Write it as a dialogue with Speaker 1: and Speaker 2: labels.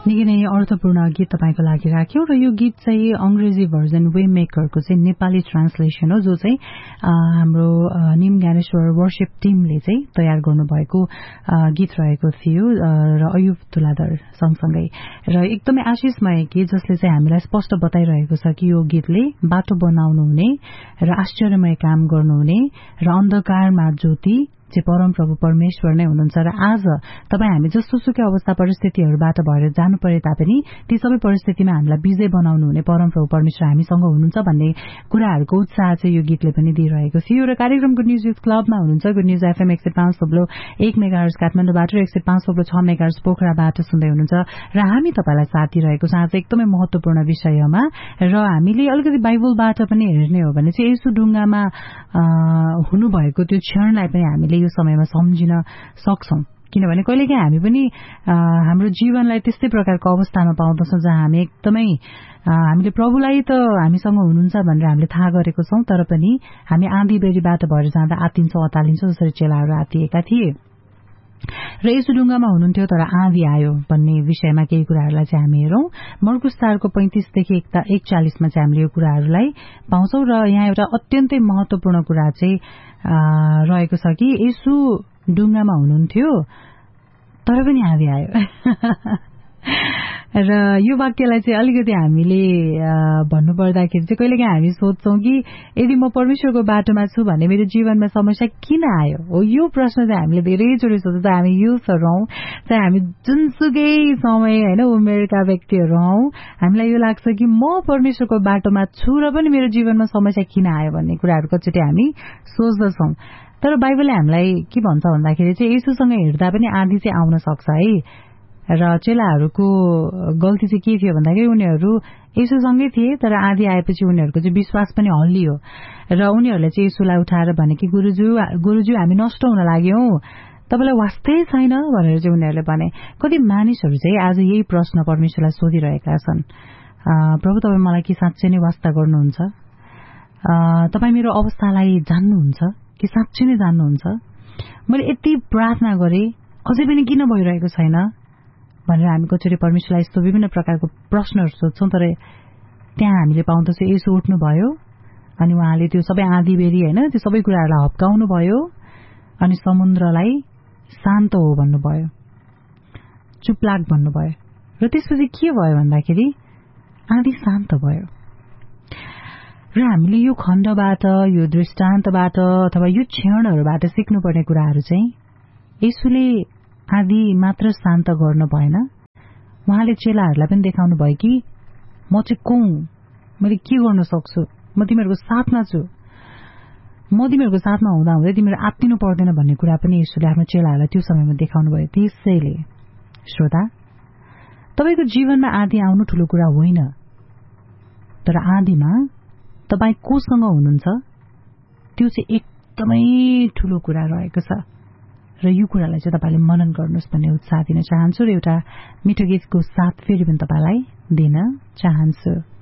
Speaker 1: निकै नै अर्थपूर्ण गीत तपाईको लागि राख्यौं र यो गीत चाहिँ अंग्रेजी भर्जन वे मेकरको चाहिँ नेपाली ट्रान्सलेसन हो, जो चाहिँ हाम्रो निम ज्ञानेश्वर वर्शिप टिमले चाहिँ तयार गर्नुभएको गीत रहेको थियो र अयुब तुलाधर सँगसँगै र एकदमै आशिषमय गीत, जसले चाहिँ हामीलाई स्पष्ट बताइरहेको छ कि यो गीतले बाटो बनाउनु हुने र आश्चर्यमय काम गर्नुहुने र अन्धकारमा ज्योति चाहिँ परमप्रभु परमेश्वर नै हुनुहुन्छ र आज तपाई हामी जस्तोसुकै अवस्था परिस्थितिहरूबाट भएर जानु परे तापनि ती सबै परिस्थितिमा हामीलाई विजय बनाउनु हुने परमप्रभु परमेश्वर हामीसँग हुनुहुन्छ भन्ने कुराहरूको उत्साह चाहिँ यो गीतले पनि दिइरहेको थियो। र कार्यक्रम गुड न्यूज युथ क्लबमा हुनुहुन्छ। गुड न्यूज एफएम 105.1 मेगाहर्ज काठमाडौँबाट र 105.6 मेगाहर्ज पोखराबाट सुन्दै हुनुहुन्छ र हामी तपाईलाई साथ दिइरहेको छ आज एकदमै महत्वपूर्ण विषयमा। र हामीले अलिकति बाइबलबाट पनि हेर्ने हो भने चाहिँ यसो ढुङ्गामा हुनुभएको त्यो क्षणलाई पनि हामीले यो समयमा सम्झिन सक्छौं, किनभने कहिलेकाहीँ हामी पनि हाम्रो जीवनलाई त्यस्तै प्रकारको अवस्थामा पाउँदछौं जहाँ हामी एकदमै हामीले प्रभुलाई त हामीसँग हुनुहुन्छ भनेर हामीले थाहा गरेको छौं, तर पनि हामी आँधी बेरीबाट भएर जाँदा आत्तिन्छौं अतालिन्छौं, जसरी चेलाहरू आत्तिएका थिए र यसो ढुङ्गामा हुनुहुन्थ्यो तर आँधी आयो भन्ने विषयमा केही कुराहरूलाई चाहिँ हामी हेरौं। मर्कुस 4को 35 देखि 41 मा चाहिँ हामीले यो कुराहरूलाई पाउँछौं र यहाँ एउटा अत्यन्तै महत्वपूर्ण कुरा चाहिँ रहेको छ कि यसो ढुङ्गामा हुनुहुन्थ्यो तर पनि आँधी आयो र यो वाक्यलाई चाहिँ अलिकति हामीले भन्नुपर्दाखेरि चाहिँ कहिलेकाहीँ हामी सोध्छौं कि यदि म परमेश्वरको बाटोमा छु भने मेरो जीवनमा समस्या किन आयो हो। यो प्रश्न चाहिँ हामीले धेरैचोटि सोध्छौं, हामी युथहरू हौं चाहे हामी जुनसुकै समय हैन उमेरका व्यक्तिहरू हौं, हामीलाई यो लाग्छ कि म परमेश्वरको बाटोमा छु र पनि मेरो जीवनमा समस्या किन आयो भन्ने कुराहरू कतिचोटि हामी सोच्दछौं। तर बाइबलले हामीलाई के भन्छ भन्दाखेरि चाहिँ यसोसँग हेर्दा पनि आँधी चाहिँ आउन सक्छ है। र चेलाहरूको गल्ती चाहिँ के थियो भन्दाखेरि उनीहरू यसोसँगै थिए तर आँधी आएपछि उनीहरूको चाहिँ विश्वास पनि हल्लियो र उनीहरूले चाहिँ यसोलाई उठाएर भने कि गुरुज्यू हामी नष्ट हुन लाग्यौं, तपाईलाई वास्तै छैन भनेर चाहिँ उनीहरूले भने। कति मानिसहरू चाहिँ आज यही प्रश्न परमेश्वरलाई सोधिरहेका छन्, प्रभु तपाईँ मलाई के साँच्चै नै वास्ता गर्नुहुन्छ, तपाईँ मेरो अवस्थालाई जान्नुहुन्छ कि साँच्चै नै जान्नुहुन्छ, मैले यति प्रार्थना गरेँ अझै पनि किन भइरहेको छैन भनेर हामी कतिचोटि परमेश्वरलाई यस्तो विभिन्न प्रकारको प्रश्नहरू सोध्छौं। तर त्यहाँ हामीले पाउँदछौं यसो उठ्नुभयो अनि उहाँले त्यो सबै आँधी बेरी हैन त्यो सबै कुराहरूलाई हप्काउनु भयो अनि समुद्रलाई शान्त हो भन्नुभयो, चुपलाग भन्नुभयो र त्यसपछि के भयो भन्दाखेरि आँधी शान्त भयो। र हामीले यो खण्डबाट यो दृष्टान्तबाट अथवा यो क्षणहरूबाट सिक्नुपर्ने कुराहरू चाहिँ यसुले आँधी मात्र शान्त गर्न भएन, उहाँले चेलाहरूलाई पनि देखाउनु भयो कि म चाहिँ को हुँ, मैले के गर्न सक्छु, म तिमीहरूको साथमा छु, म तिमीहरूको साथमा हुँदा हुँदै तिमीहरू आत्तिनु पर्दैन भन्ने कुरा पनि यसुले आफ्नो चेलाहरूलाई त्यो समयमा देखाउनु भयो। त्यसैले श्रोता, तपाईको जीवनमा आँधी आउनु ठूलो कुरा होइन, तर आँधीमा तपाईँ कोसँग हुनुहुन्छ त्यो चाहिँ एकदमै ठूलो कुरा रहेको छ र यो कुरालाई चाहिँ तपाईले मनन गर्नुहोस् भन्ने उत्साह दिन चाहन्छु र एउटा मिठो गीतको साथ फेरि पनि तपाईलाई दिन चाहन्छु।